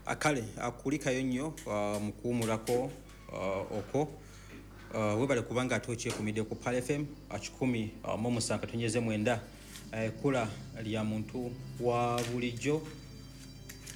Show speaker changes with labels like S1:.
S1: akale akulikayo nnyo mukuwumulako oko webale kubanga ate okyekumidde ku Pal FM 100.9 kula lya muntu wa bulijjo